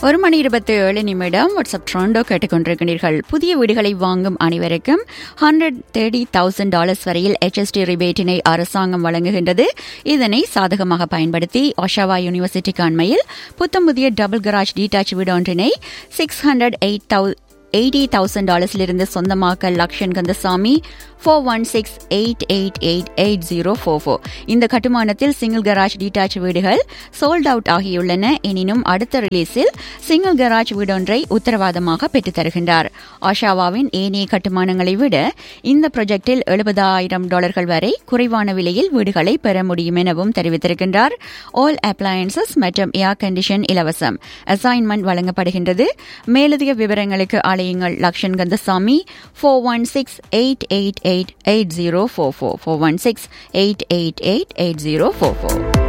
1:27 WhatsApp ட்ரோண்டோ கேட்டுக்கொண்டிருக்கிறீர்கள். புதிய வீடுகளை வாங்கும் அனைவருக்கும் $130,000 வரையில் HST ரிபேட்டினை அரசாங்கம் வழங்குகின்றது. இதனை சாதகமாக பயன்படுத்தி ஒஷாவா யூனிவர்சிட்டிக்கு அண்மையில் புத்தம் புதிய டபுள் கராஜ் டீடாச் வீடு ஒன்றினை $680,000 சொந்தமாக்க லக்ஷன் கந்தசாமி 4168888044. இந்த கட்டுமானத்தில் சிங்கிள் கராஜ் டீடாச் வீடுகள் சோல்ட் அவுட் ஆகியுள்ளன. எனினும் அடுத்த ரிலீஸில் சிங்கிள் கராஜ் வீடொன்றை உத்தரவாதமாக பெற்றுத் தருகின்றார். ஆஷாவாவின் ஏனைய கட்டுமானங்களை விட இந்த ப்ராஜெக்டில் $70,000 வரை குறைவான விலையில் வீடுகளை பெற முடியும் எனவும் தெரிவித்திருக்கின்றார். ஆல் அப்ளையன்சஸ் மற்றும் ஏர் கண்டிஷன் இலவசம். அசைன்மெண்ட் வழங்கப்படுகின்றது. மேலதிக விவரங்களுக்கு அழையுங்கள் லக்ஷன் கந்தசாமி 4168888044 4168888044.